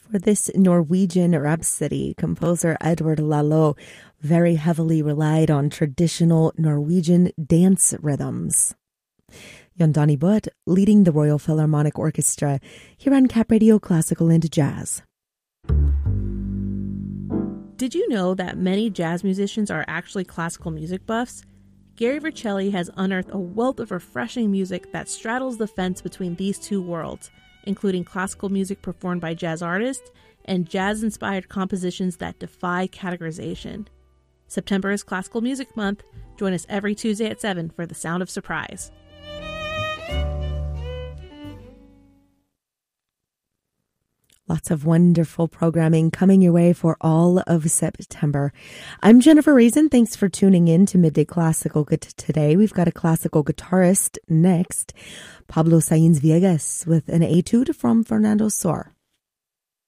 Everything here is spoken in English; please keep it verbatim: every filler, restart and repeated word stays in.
For this Norwegian Rhapsody, composer Edward Lalo very heavily relied on traditional Norwegian dance rhythms. Jon Donny Butt leading the Royal Philharmonic Orchestra here on Cap Radio Classical and Jazz. Did you know that many jazz musicians are actually classical music buffs? Gary Vercelli has unearthed a wealth of refreshing music that straddles the fence between these two worlds, including classical music performed by jazz artists and jazz-inspired compositions that defy categorization. September is Classical Music Month. Join us every Tuesday at seven for The Sound of Surprise. Lots of wonderful programming coming your way for all of September. I'm Jennifer Reason. Thanks for tuning in to Midday Classical today. We've got a classical guitarist next, Pablo Sainz Viegas, with an etude from Fernando Sor.